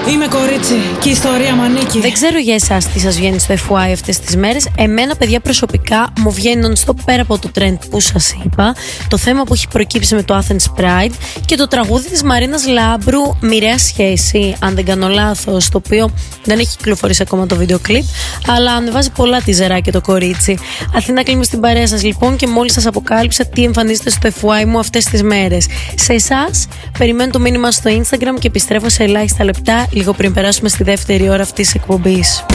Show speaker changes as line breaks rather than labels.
Είμαι κορίτσι και η ιστορία μ' ανήκει.
Δεν ξέρω για εσάς τι σας βγαίνει στο FY αυτές τις μέρες. Εμένα, παιδιά, προσωπικά μου βγαίνει non-stop, πέρα από το trend που σας είπα, το θέμα που έχει προκύψει με το Athens Pride και το τραγούδι της Μαρίνας Λάμπρου, Μοιραία Σχέση, αν δεν κάνω λάθος, το οποίο δεν έχει κυκλοφορήσει ακόμα το βίντεο κλιπ, αλλά ανεβάζει πολλά τιζεράκια το κορίτσι. Αθηνά, κλείνουμε στην παρέα σας λοιπόν και μόλις σας αποκάλυψα τι εμφανίζεται στο FY μου αυτές τις μέρες. Σε εσάς, περιμένω το μήνυμα στο Instagram και επιστρέφω σε ελάχιστα λεπτά, λίγο πριν περάσουμε στη δεύτερη ώρα αυτής της εκπομπής.